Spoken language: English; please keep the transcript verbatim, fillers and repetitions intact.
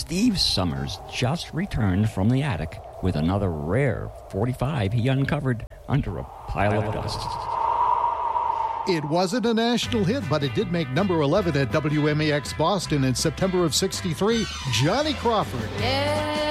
Steve Summers just returned from the attic with another rare forty-five he uncovered under a pile of dust. It wasn't a national hit, but it did make number eleven at W M A X Boston in September of sixty-three. Johnny Crawford. Yeah.